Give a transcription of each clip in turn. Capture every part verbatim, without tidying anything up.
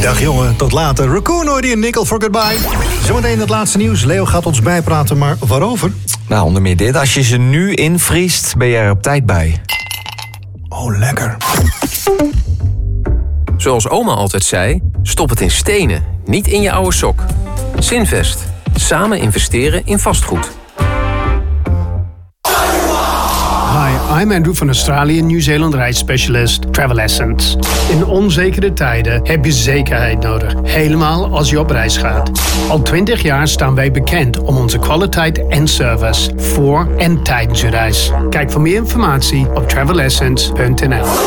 Dag jongen, tot later. Raccoon hoorde je Nickel for Goodbye. Zometeen het laatste nieuws. Leo gaat ons bijpraten, maar waarover? Nou, onder meer dit. Als je ze nu invriest, ben je er op tijd bij. Oh, lekker. Zoals oma altijd zei, stop het in stenen, niet in je oude sok. Zinvest. Samen investeren in vastgoed. Hi, I'm Andrew van Australië, Nieuw-Zeeland reisspecialist Travel Essence. In onzekere tijden heb je zekerheid nodig, helemaal als je op reis gaat. Al twintig jaar staan wij bekend om onze kwaliteit en service voor en tijdens je reis. Kijk voor meer informatie op travel essence punt n l.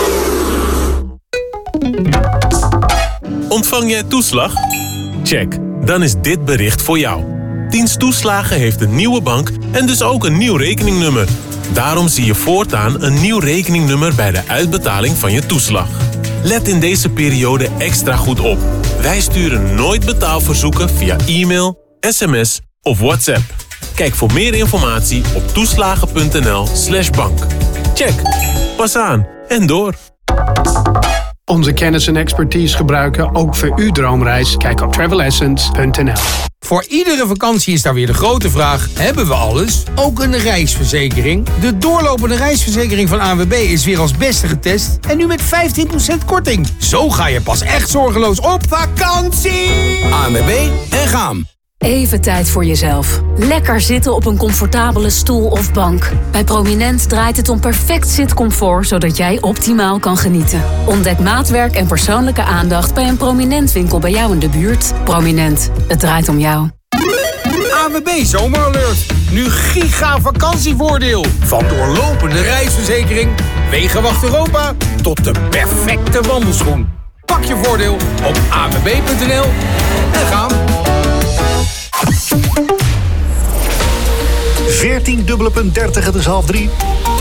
Ontvang jij toeslag? Check, dan is dit bericht voor jou. Dienst Toeslagen heeft een nieuwe bank en dus ook een nieuw rekeningnummer. Daarom zie je voortaan een nieuw rekeningnummer bij de uitbetaling van je toeslag. Let in deze periode extra goed op. Wij sturen nooit betaalverzoeken via e-mail, sms of WhatsApp. Kijk voor meer informatie op toeslagen punt n l slash bank. Check, pas aan en door. Onze kennis en expertise gebruiken ook voor uw droomreis. Kijk op travel essence punt n l. Voor iedere vakantie is daar weer de grote vraag: hebben we alles? Ook een reisverzekering? De doorlopende reisverzekering van A N W B is weer als beste getest en nu met vijftien procent korting. Zo ga je pas echt zorgeloos op vakantie. A N W B en gaan. Even tijd voor jezelf. Lekker zitten op een comfortabele stoel of bank. Bij Prominent draait het om perfect zitcomfort, zodat jij optimaal kan genieten. Ontdek maatwerk en persoonlijke aandacht bij een Prominent winkel bij jou in de buurt. Prominent, het draait om jou. A N W B Zomeralert. Nu giga vakantievoordeel. Van doorlopende reisverzekering, Wegenwacht Europa tot de perfecte wandelschoen. Pak je voordeel op a n w b punt n l en gaan. veertien dubbele punt dertig, het is half drie.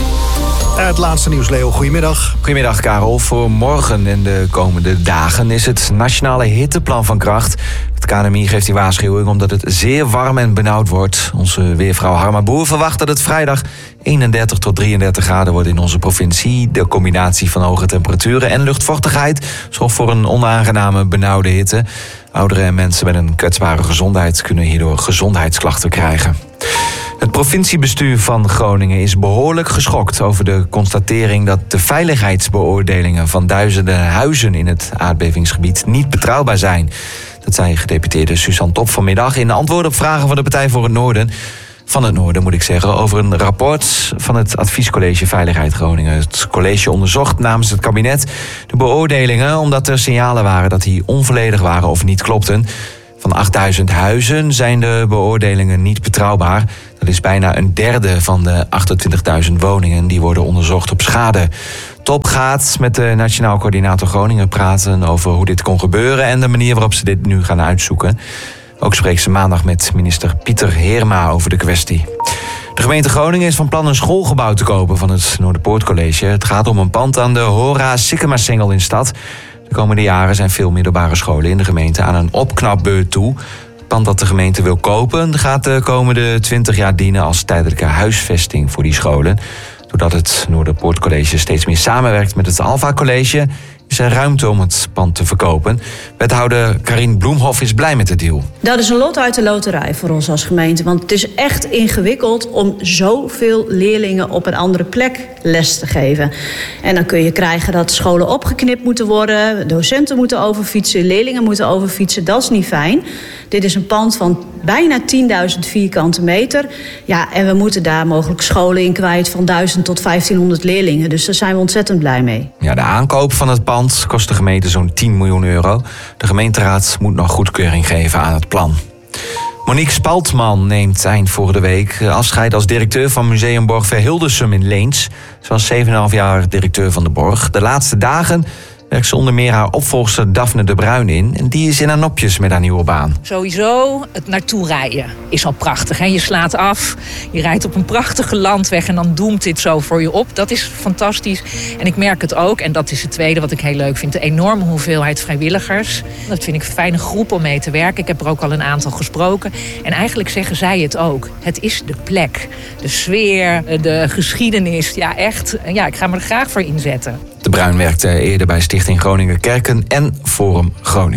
Het laatste nieuws, Leo. Goedemiddag. Goedemiddag, Karel. Voor morgen en de komende dagen is het nationale hitteplan van kracht. Het K N M I geeft die waarschuwing omdat het zeer warm en benauwd wordt. Onze weervrouw Harma Boer verwacht dat het vrijdag eenendertig tot drieëndertig graden wordt in onze provincie. De combinatie van hoge temperaturen en luchtvochtigheid zorgt voor een onaangename benauwde hitte. Ouderen en mensen met een kwetsbare gezondheid kunnen hierdoor gezondheidsklachten krijgen. Het provinciebestuur van Groningen is behoorlijk geschokt over de constatering dat de veiligheidsbeoordelingen van duizenden huizen in het aardbevingsgebied niet betrouwbaar zijn. Dat zei gedeputeerde Suzanne Top vanmiddag in antwoord op vragen van de Partij voor het Noorden. Van het Noorden moet ik zeggen, over een rapport van het Adviescollege Veiligheid Groningen. Het college onderzocht namens het kabinet de beoordelingen omdat er signalen waren dat die onvolledig waren of niet klopten. Van achtduizend huizen zijn de beoordelingen niet betrouwbaar. Dat is bijna een derde van de achtentwintigduizend woningen die worden onderzocht op schade. Top gaat met de Nationaal Coördinator Groningen praten over hoe dit kon gebeuren en de manier waarop ze dit nu gaan uitzoeken. Ook spreekt ze maandag met minister Pieter Heerma over de kwestie. De gemeente Groningen is van plan een schoolgebouw te kopen van het Noorderpoortcollege. Het gaat om een pand aan de Hora Sikkema-singel in stad. De komende jaren zijn veel middelbare scholen in de gemeente aan een opknapbeurt toe. Het pand dat de gemeente wil kopen gaat de komende twintig jaar dienen als tijdelijke huisvesting voor die scholen. Doordat het Noorderpoortcollege steeds meer samenwerkt met het Alpha College, is er ruimte om het pand te verkopen. Wethouder Karin Bloemhof is blij met de deal. Dat is een lot uit de loterij voor ons als gemeente. Want het is echt ingewikkeld om zoveel leerlingen op een andere plek les te geven. En dan kun je krijgen dat scholen opgeknipt moeten worden, docenten moeten overfietsen, leerlingen moeten overfietsen. Dat is niet fijn. Dit is een pand van bijna tienduizend vierkante meter. Ja, en we moeten daar mogelijk scholen in kwijt van duizend tot vijftienhonderd leerlingen. Dus daar zijn we ontzettend blij mee. Ja, de aankoop van het pand kost de gemeente zo'n tien miljoen euro. De gemeenteraad moet nog goedkeuring geven aan het plan. Monique Spaltman neemt eind vorige week afscheid als directeur van Museumborg Verhildersum in Leens. Ze was zeven komma vijf jaar directeur van de borg. De laatste dagen werkt ze onder meer haar opvolgster Daphne de Bruin in. En die is in haar nopjes met haar nieuwe baan. Sowieso het naartoe rijden is al prachtig. Hè? Je slaat af, je rijdt op een prachtige landweg en dan doemt dit zo voor je op. Dat is fantastisch. En ik merk het ook, en dat is het tweede wat ik heel leuk vind, de enorme hoeveelheid vrijwilligers. Dat vind ik een fijne groep om mee te werken. Ik heb er ook al een aantal gesproken. En eigenlijk zeggen zij het ook. Het is de plek, de sfeer, de geschiedenis. Ja, echt. Ja, ik ga me er graag voor inzetten. De Bruin werkte eerder bij Stichting Groningen Kerken en Forum Groningen.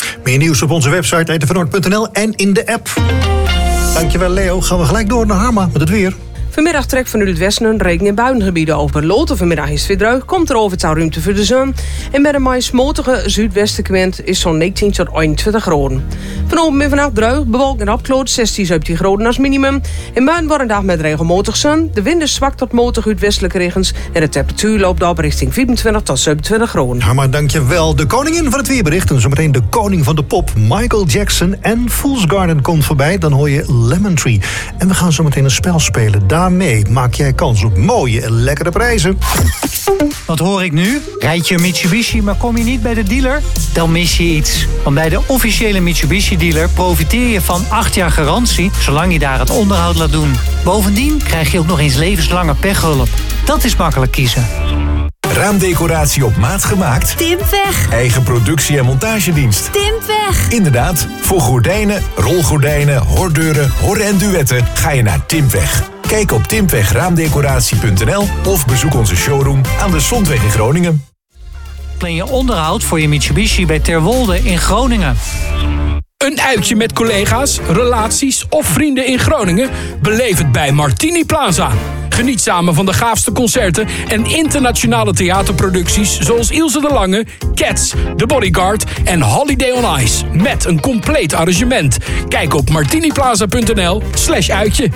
Meer nieuws op onze website etvannoord punt n l en in de app. Dankjewel Leo. Gaan we gelijk door naar Harma met het weer. Vanmiddag trekt vanuit het westen een regen- en buiengebieden over. Loten vanmiddag is het weer droog, komt er overal ruimte voor de zon. En bij de meest motige zuidwestenwind is zo'n negentien tot eenentwintig graden. Vanavond en vannacht droog, bewolkt en opklaard, zestien, zeventien graden als minimum. In buien wordt een dag met regelmatig zon. De wind is zwak tot matig uit westelijke regens. En de temperatuur loopt op richting vierentwintig tot zevenentwintig graden. Harma, dankjewel. De koningin van het weerbericht en zometeen de koning van de pop, Michael Jackson en Fool's Garden komt voorbij. Dan hoor je Lemon Tree. En we gaan zometeen een spel spelen. Daarmee maak jij kans op mooie en lekkere prijzen. Wat hoor ik nu? Rijd je een Mitsubishi, maar kom je niet bij de dealer? Dan mis je iets. Want bij de officiële Mitsubishi-dealer profiteer je van acht jaar garantie, zolang je daar het onderhoud laat doen. Bovendien krijg je ook nog eens levenslange pechhulp. Dat is makkelijk kiezen. Raamdecoratie op maat gemaakt? Timpweg. Eigen productie- en montagedienst? Timpweg. Inderdaad, voor gordijnen, rolgordijnen, hordeuren, horren en duetten ga je naar Timpweg. Kijk op timpweg raamdecoratie punt n l of bezoek onze showroom aan de Zondweg in Groningen. Plan je onderhoud voor je Mitsubishi bij Terwolde in Groningen. Een uitje met collega's, relaties of vrienden in Groningen? Beleef het bij Martini Plaza. Geniet samen van de gaafste concerten en internationale theaterproducties zoals Ilse de Lange, Cats, The Bodyguard en Holiday on Ice. Met een compleet arrangement. Kijk op martiniplaza punt n l slash uitje.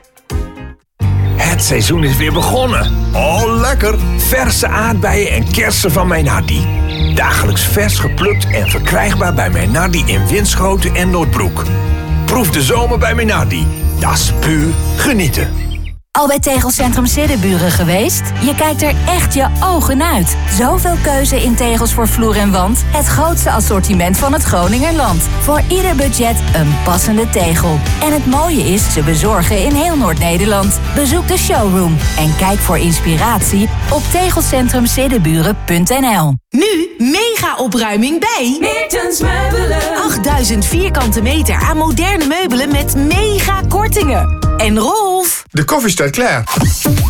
Het seizoen is weer begonnen. Oh, lekker! Verse aardbeien en kersen van mijn Hardy. Dagelijks vers geplukt en verkrijgbaar bij mijn Hardy in Winschoten en Noordbroek. Proef de zomer bij mijn Hardy. Dat is puur genieten. Al bij Tegelcentrum Siddeburen geweest? Je kijkt er echt je ogen uit. Zoveel keuze in tegels voor vloer en wand. Het grootste assortiment van het Groningerland. Voor ieder budget een passende tegel. En het mooie is, ze bezorgen in heel Noord-Nederland. Bezoek de showroom en kijk voor inspiratie op tegelcentrum siddeburen punt n l. Nu mega opruiming bij Meertens Meubelen. achtduizend vierkante meter aan moderne meubelen met mega kortingen. En Rolf, de koffie staat klaar.